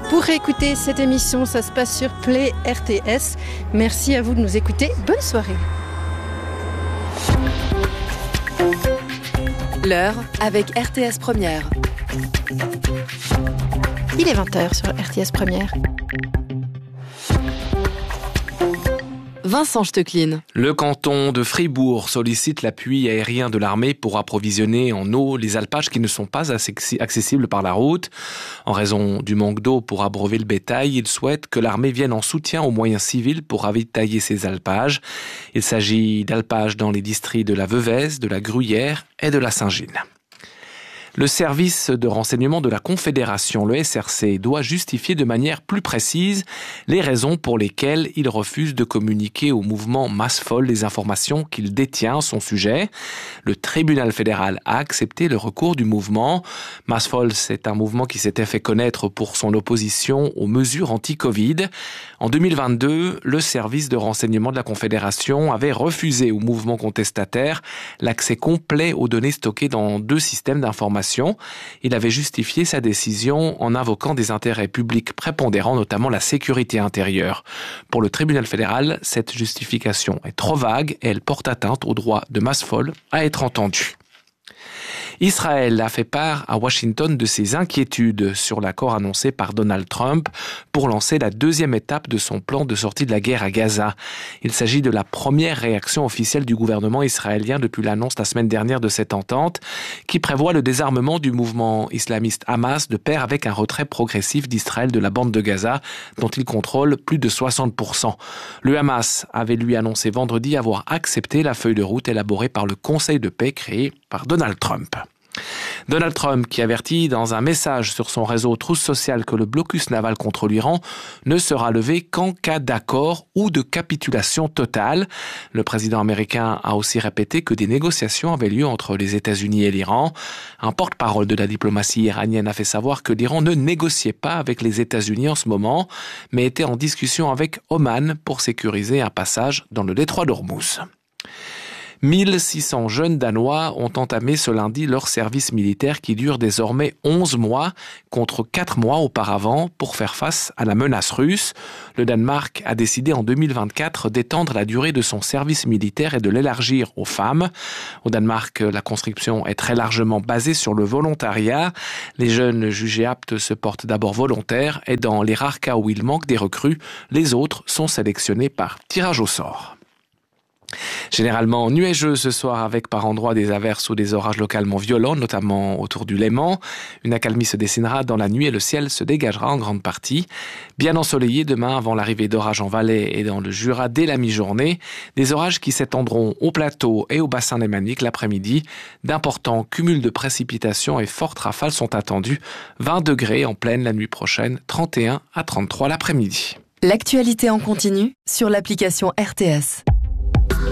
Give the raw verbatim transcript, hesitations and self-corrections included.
Pour réécouter cette émission, ça se passe sur Play R T S. Merci à vous de nous écouter. Bonne soirée. L'heure avec R T S Première. Il est vingt heures sur R T S Première. Vincent Stecklin. Le canton de Fribourg sollicite l'appui aérien de l'armée pour approvisionner en eau les alpages qui ne sont pas accessibles par la route. En raison du manque d'eau pour abreuver le bétail, il souhaite que l'armée vienne en soutien aux moyens civils pour ravitailler ces alpages. Il s'agit d'alpages dans les districts de la Veuvez, de la Gruyère et de la Saint-Gilles. Le service de renseignement de la Confédération, le S R C, doit justifier de manière plus précise les raisons pour lesquelles il refuse de communiquer au mouvement Massvoll les informations qu'il détient à son sujet. Le tribunal fédéral a accepté le recours du mouvement. Massvoll, c'est un mouvement qui s'était fait connaître pour son opposition aux mesures anti-Covid. En deux mille vingt-deux, le service de renseignement de la Confédération avait refusé au mouvement contestataire l'accès complet aux données stockées dans deux systèmes d'information. Il avait justifié sa décision en invoquant des intérêts publics prépondérants, notamment la sécurité intérieure. Pour le tribunal fédéral, cette justification est trop vague et elle porte atteinte au droit de Massvoll à être entendu. Israël a fait part à Washington de ses inquiétudes sur l'accord annoncé par Donald Trump pour lancer la deuxième étape de son plan de sortie de la guerre à Gaza. Il s'agit de la première réaction officielle du gouvernement israélien depuis l'annonce la semaine dernière de cette entente qui prévoit le désarmement du mouvement islamiste Hamas de pair avec un retrait progressif d'Israël de la bande de Gaza dont il contrôle plus de soixante pour cent. Le Hamas avait lui annoncé vendredi avoir accepté la feuille de route élaborée par le Conseil de paix créé par Donald Trump. Donald Trump qui avertit dans un message sur son réseau Truth Social que le blocus naval contre l'Iran ne sera levé qu'en cas d'accord ou de capitulation totale. Le président américain a aussi répété que des négociations avaient lieu entre les États-Unis et l'Iran. Un porte-parole de la diplomatie iranienne a fait savoir que l'Iran ne négociait pas avec les États-Unis en ce moment, mais était en discussion avec Oman pour sécuriser un passage dans le détroit d'Ormuz. mille six cents jeunes Danois ont entamé ce lundi leur service militaire qui dure désormais onze mois contre quatre mois auparavant pour faire face à la menace russe. Le Danemark a décidé en deux mille vingt-quatre d'étendre la durée de son service militaire et de l'élargir aux femmes. Au Danemark, la conscription est très largement basée sur le volontariat. Les jeunes jugés aptes se portent d'abord volontaires et dans les rares cas où il manque des recrues, les autres sont sélectionnés par tirage au sort. Généralement nuageux ce soir avec par endroits des averses ou des orages localement violents, notamment autour du Léman. Une accalmie se dessinera dans la nuit et le ciel se dégagera en grande partie. Bien ensoleillé demain avant l'arrivée d'orages en Valais et dans le Jura dès la mi-journée. Des orages qui s'étendront au plateau et au bassin lémanique l'après-midi. D'importants cumuls de précipitations et fortes rafales sont attendus. vingt degrés en pleine la nuit prochaine, trente et un à trente-trois l'après-midi. L'actualité en continu sur l'application R T S.